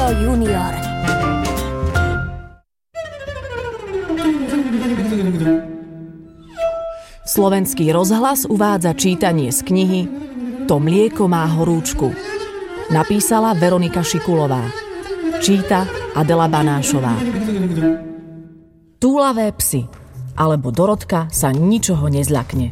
Hugo junior. Slovenský rozhlas uvádza čítanie z knihy To mlieko má horúčku. Napísala Veronika Šikulová. Číta Adela Banášová. Túlavé psy, alebo Dorotka sa ničoho nezľakne.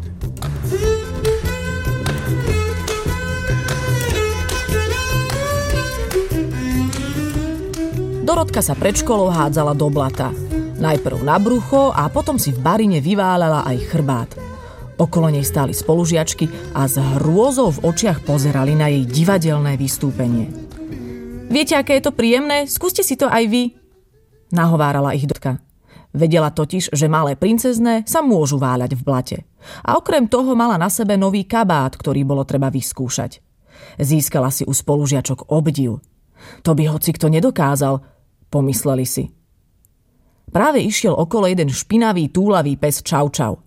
Dorotka sa pred školou hádzala do blata. Najprv na brucho a potom si v barine vyváľala aj chrbát. Okolo nej stáli spolužiačky a s hrôzou v očiach pozerali na jej divadelné vystúpenie. Viete, aké je to príjemné? Skúste si to aj vy, nahovárala ich Dorotka. Vedela totiž, že malé princezné sa môžu váľať v blate. A okrem toho mala na sebe nový kabát, ktorý bolo treba vyskúšať. Získala si u spolužiačok obdiv. To by hocikto nedokázal, pomysleli si. Práve išiel okolo jeden špinavý túlavý pes Čau Čau.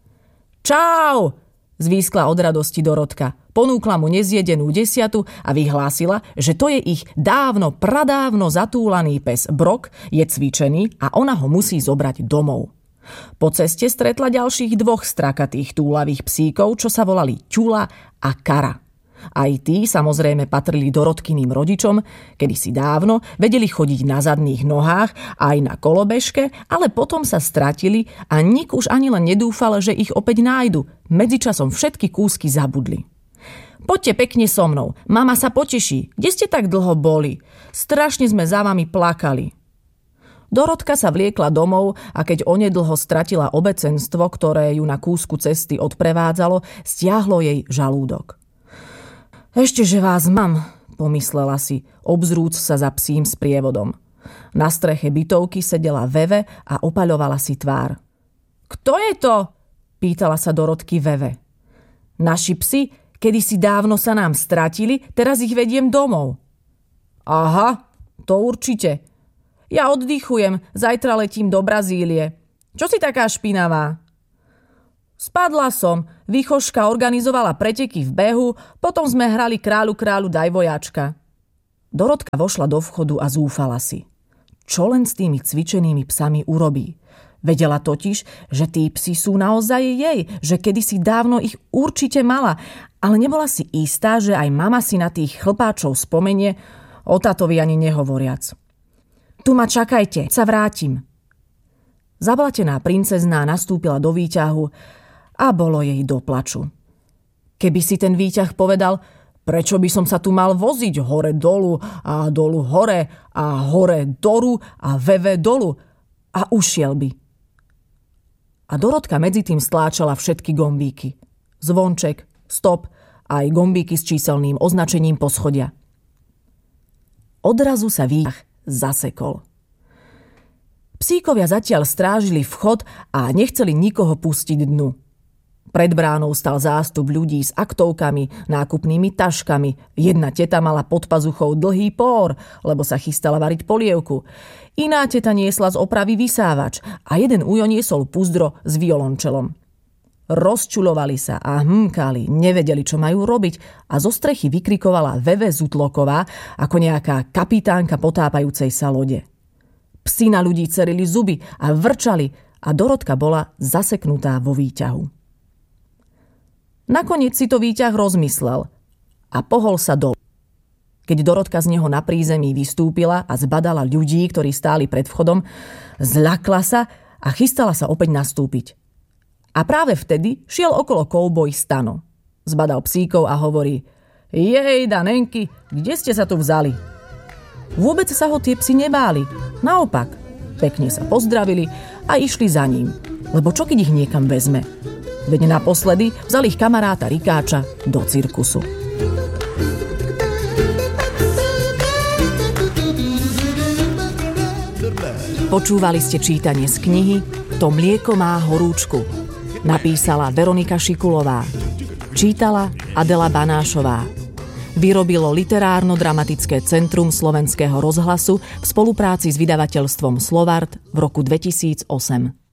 Čau! Zvískla od radosti Dorotka. Ponúkla mu nezjedenú 10 a vyhlásila, že to je ich pradávno zatúlaný pes Brok, je cvičený a ona ho musí zobrať domov. Po ceste stretla ďalších 2 strakatých túlavých psíkov, čo sa volali Ťula a Kara. Aj tí samozrejme patrili Dorotkyným rodičom, kedysi dávno vedeli chodiť na zadných nohách aj na kolobežke, ale potom sa stratili a nik už ani len nedúfal, že ich opäť nájdu. Medzičasom všetky kúsky zabudli. Poďte pekne so mnou, mama sa poteší. Kde ste tak dlho boli? Strašne sme za vami plakali. Dorotka sa vliekla domov a keď onedlho stratila obecenstvo, ktoré ju na kúsku cesty odprevádzalo, stiahlo jej žalúdok. Ešte, že vás mám, pomyslela si, obzrúc sa za psím sprievodom. Na streche bytovky sedela Veve a opaľovala si tvár. Kto je to? Pýtala sa Dorotky Veve. Naši psi, kedysi dávno sa nám stratili, teraz ich vediem domov. Aha, to určite. Ja oddychujem, zajtra letím do Brazílie. Čo si taká špinavá? Spadla som, výchoška organizovala preteky v behu, potom sme hrali kráľu daj vojačka. Dorotka vošla do vchodu a zúfala si. Čo len s tými cvičenými psami urobí? Vedela totiž, že tí psi sú naozaj jej, že kedysi dávno ich určite mala, ale nebola si istá, že aj mama si na tých chlpáčov spomenie, o tatovi ani nehovoriac. Tu ma čakajte, sa vrátim. Zablatená princezná nastúpila do výťahu a bolo jej do plaču. Keby si ten výťah povedal, prečo by som sa tu mal voziť hore dolu a dolu hore a hore doru a Veve dolu a ušiel by. A Dorotka medzi tým stláčala všetky gombíky. Zvonček, stop a aj gombíky s číselným označením poschodia. Odrazu sa výťah zasekol. Psíkovia zatiaľ strážili vchod a nechceli nikoho pustiť dnu. Pred bránou stal zástup ľudí s aktovkami, nákupnými taškami. Jedna teta mala pod pazuchou dlhý pór, lebo sa chystala variť polievku. Iná teta niesla z opravy vysávač a jeden ujo niesol puzdro s violončelom. Rozčulovali sa a hmkali, nevedeli, čo majú robiť a zo strechy vykrikovala Veve Zutloková ako nejaká kapitánka potápajúcej sa lode. Psi na ľudí cerili zuby a vrčali a Dorotka bola zaseknutá vo výťahu. Nakoniec si to výťah rozmyslel a pohol sa dolu. Keď Dorotka z neho na prízemí vystúpila a zbadala ľudí, ktorí stáli pred vchodom, zľakla sa a chystala sa opäť nastúpiť. A práve vtedy šiel okolo kouboj Stano. Zbadal psíkov a hovorí: Jej, Danenky, kde ste sa tu vzali? Vôbec sa ho tie psi nebáli. Naopak, pekne sa pozdravili a išli za ním. Lebo čo keď ich niekam vezme? Veď naposledy vzal ich kamaráta Rikáča do cirkusu. Počúvali ste čítanie z knihy To mlieko má horúčku. Napísala Veronika Šikulová. Čítala Adela Banášová. Vyrobilo Literárno-dramatické centrum Slovenského rozhlasu v spolupráci s vydavateľstvom Slovart v roku 2008.